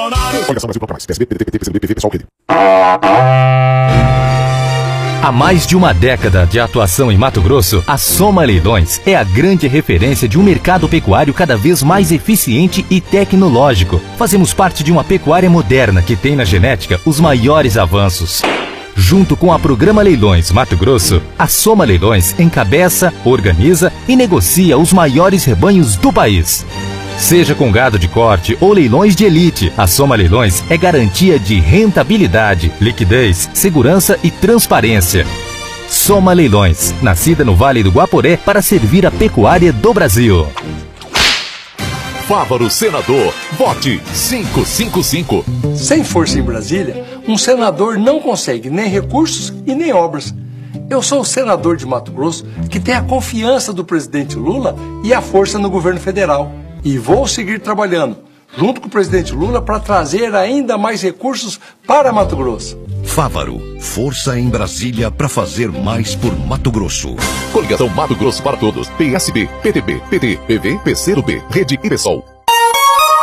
Bolsonaro. Coligação Brasil Planta Mais. PSB, PDT, PT, PCdoB, PV, PSOL, Rede. Há mais de uma década de atuação em Mato Grosso, a Soma Leilões é a grande referência de um mercado pecuário cada vez mais eficiente e tecnológico. Fazemos parte de uma pecuária moderna que tem na genética os maiores avanços. Junto com a Programa Leilões Mato Grosso, a Soma Leilões encabeça, organiza e negocia os maiores rebanhos do país. Seja com gado de corte ou leilões de elite, a Soma Leilões é garantia de rentabilidade, liquidez, segurança e transparência. Soma Leilões, nascida no Vale do Guaporé para servir a pecuária do Brasil. Fávaro Senador, vote 555. Sem força em Brasília, um senador não consegue nem recursos e nem obras. Eu sou o senador de Mato Grosso que tem a confiança do presidente Lula e a força no governo federal. E vou seguir trabalhando junto com o presidente Lula para trazer ainda mais recursos para Mato Grosso. Fávaro, força em Brasília para fazer mais por Mato Grosso. Coligação Mato Grosso para Todos. PSB, PTB, PT, PV, PCdoB, Rede e PSOL.